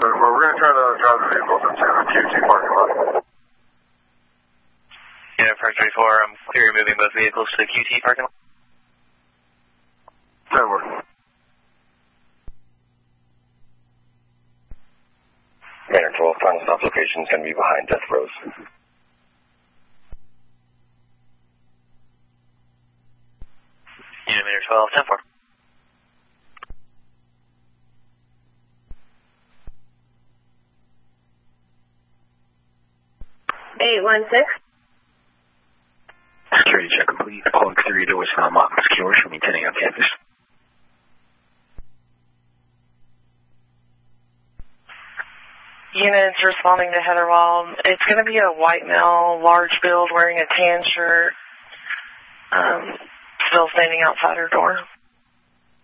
we're going to try to drive the vehicles into the QT parking lot. Yeah, Park 34, I'm clear moving both vehicles to the QT parking lot. 10-4. Manor 12, final stop location is going to be behind Death Rose. Unit Manor 12, 10-4. Security check complete. All exterior doors now locked and secure. Show me 10 on campus. Units responding to Heather Wall. It's going to be a white male, large build, wearing a tan shirt, still standing outside her door.